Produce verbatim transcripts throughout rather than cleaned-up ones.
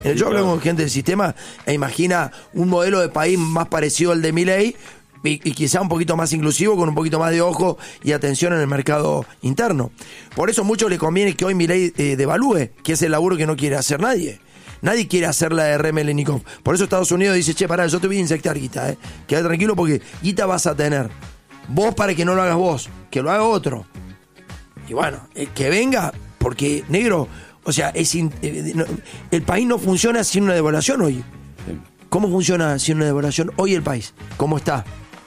Yo Sí, hablo claro. con gente del sistema e imagina un modelo de país más parecido al de Milei y, y quizá un poquito más inclusivo, con un poquito más de ojo y atención en el mercado interno. Por eso mucho le conviene que hoy Milei eh, devalúe, que es el laburo que no quiere hacer nadie. Nadie quiere hacer la de Remelenikov. Por eso Estados Unidos dice, che, pará, yo te voy a inyectar guita, eh. Quédate tranquilo porque guita vas a tener. Vos para que no lo hagas vos, que lo haga otro. Y bueno, eh, que venga, porque, negro, o sea, es in, eh, no, el país no funciona sin una devaluación hoy. Sí. ¿Cómo funciona sin una devaluación hoy el país? ¿Cómo está?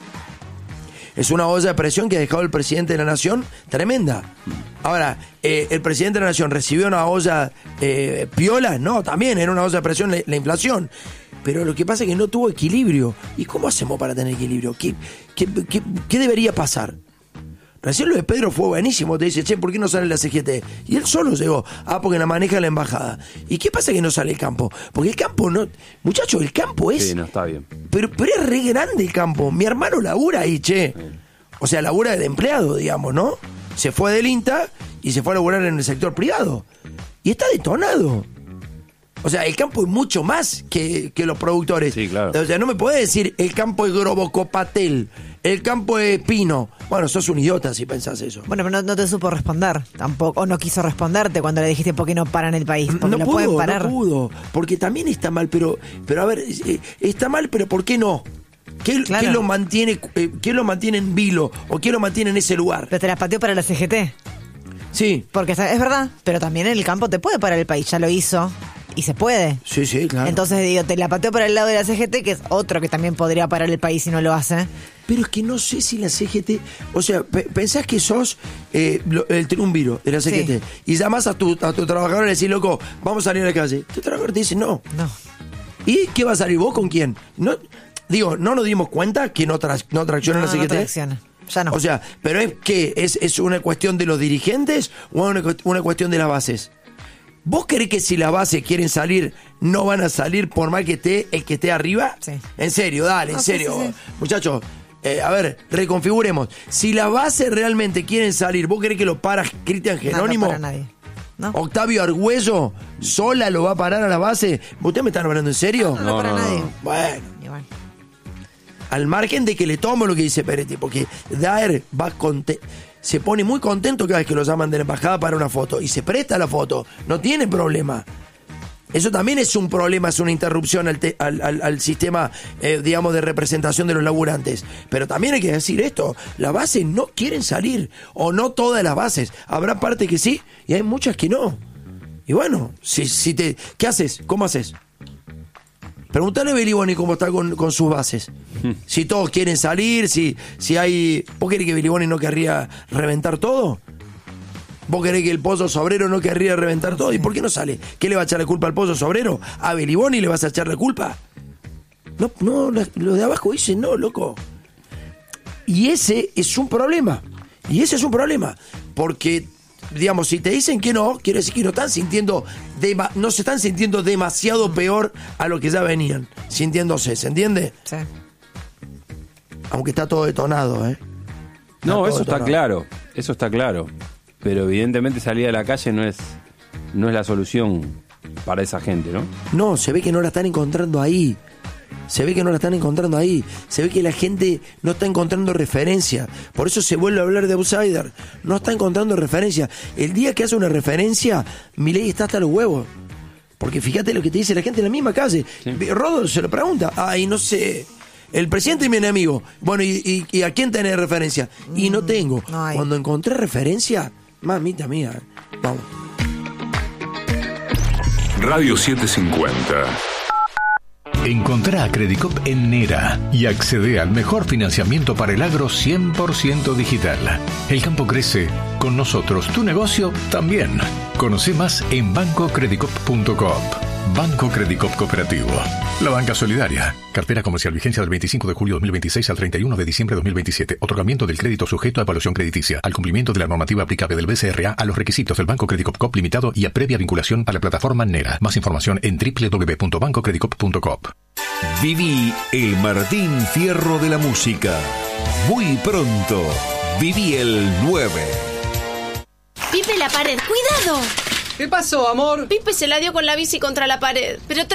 Es una olla de presión que ha dejado el presidente de la nación tremenda. Ahora, eh, ¿el presidente de la nación recibió una olla eh, piola? No, también era una olla de presión la, la inflación. Pero lo que pasa es que no tuvo equilibrio. ¿Y cómo hacemos para tener equilibrio? ¿Qué, qué, qué, qué debería pasar? Recién lo de Pedro fue buenísimo. Te dice, che, ¿por qué no sale la C G T? Y él solo llegó. Ah, porque la maneja la embajada. ¿Y qué pasa que no sale el campo? Porque el campo no... Muchachos, el campo es... Sí, no está bien. Pero, pero es re grande el campo. Mi hermano labura ahí, che. Sí. O sea, labura de empleado, digamos, ¿no? Se fue del INTA y se fue a laburar en el sector privado. Y está detonado. O sea, el campo es mucho más que, que los productores. Sí, claro. O sea, no me podés decir el campo es Grobocopatel, el campo es Pino. Bueno, sos un idiota si pensás eso. Bueno, pero no, no te supo responder tampoco, o no quiso responderte cuando le dijiste por qué no paran el país, porque No lo pudo, pueden parar. no pudo, porque también está mal, pero, pero a ver, eh, está mal, pero ¿por qué no? ¿Qué, Claro. ¿qué lo mantiene, eh, qué lo mantiene en vilo o qué lo mantiene en ese lugar? Pero te la pateó para la C G T, Sí, porque es es verdad, pero también en el campo te puede parar el país, ya lo hizo y se puede. sí, sí, claro. Entonces digo, te la pateó para el lado de la C G T, que es otro que también podría parar el país si no lo hace. Pero es que no sé si la C G T... O sea, pe- pensás que sos eh, lo- el triunviro de la C G T Sí. y llamás a tu, a tu trabajador y le decís, loco, vamos a salir a la calle. Tu trabajador te dice, no. No. ¿Y qué va a salir vos con quién? No, digo, ¿no nos dimos cuenta que no, tra- no tracciona No, la C G T? no tracciona. Ya no. O sea, ¿pero es qué? ¿Es, es una cuestión de los dirigentes o una, cu- una cuestión de las bases? ¿Vos creés que si las bases quieren salir, no van a salir por más que esté el que esté arriba? Sí. En serio, dale, en No, sí, serio. sí, sí. Muchachos, eh, a ver, reconfiguremos. Si las bases realmente quieren salir, ¿vos creés que lo para Cristian Jerónimo? No, no para nadie. ¿No? ¿Octavio Argüello sola lo va a parar a la base? ¿Ustedes me están hablando en serio? No, no, No, para no, no. nadie. Bueno, Igual. al margen de que le tomo lo que dice Peretti, porque Daer va conte- se pone muy contento cada vez que lo llaman de la embajada para una foto y se presta la foto, no tiene problema. Eso también es un problema, es una interrupción al, te- al, al- al sistema, eh, digamos, de representación de los laburantes. Pero también hay que decir esto, las bases no quieren salir, o no todas las bases. Habrá partes que sí y hay muchas que no. Y bueno, si, si te, ¿qué haces? ¿Cómo haces? Pregúntale a Beliboni cómo está con, con sus bases. Si todos quieren salir, si, si hay... ¿Vos querés que Beliboni no querría reventar todo? ¿Vos querés que el Pozo Sobrero no querría reventar todo? ¿Y por qué no sale? ¿Qué le va a echar la culpa al Pozo Sobrero? ¿A Beliboni le vas a echar la culpa? No, no, la- los de abajo dicen no, loco. Y ese es un problema. Y ese es un problema. Porque, digamos, si te dicen que no, quiere decir que no están sintiendo, dema- no se están sintiendo demasiado peor a lo que ya venían sintiéndose, ¿se entiende? Sí. Aunque está todo detonado, ¿eh? No, todo eso está detonado. claro, eso está claro. Pero evidentemente salir a la calle no es, no es la solución para esa gente, ¿no? No, se ve que no la están encontrando ahí. Se ve que no la están encontrando ahí. Se ve que la gente no está encontrando referencia. Por eso se vuelve a hablar de outsider. No está encontrando referencia. El día que hace una referencia, Milei está hasta los huevos. Porque fíjate lo que te dice la gente en la misma calle. Sí. Rodo se lo pregunta. Ay, no sé. El presidente es mi enemigo. Bueno, ¿y, y, y a quién tenés referencia? Y no tengo. no hay. Cuando encontré referencia, mamita mía. Vamos. Radio setecientos cincuenta. Encontrá a Credicop en Nera y accede al mejor financiamiento para el agro cien por ciento digital. El campo crece, con nosotros tu negocio también. Conoce más en banco credicop punto coop. Banco Credicop Cooperativo. La banca solidaria. Cartera comercial, vigencia del veinticinco de julio de dos mil veintiséis al treinta y uno de diciembre de dos mil veintisiete. Otorgamiento del crédito sujeto a evaluación crediticia. Al cumplimiento de la normativa aplicable del B C R A a los requisitos del Banco Credicop Coop Limitado y a previa vinculación a la plataforma Nera. Más información en doble u doble u doble u punto banco credicop punto coop. Viví el Martín Fierro de la música. Muy pronto. Viví el nueve. Pipe la pared, cuidado. ¿Qué pasó, amor? Pipe se la dio con la bici contra la pared. Pero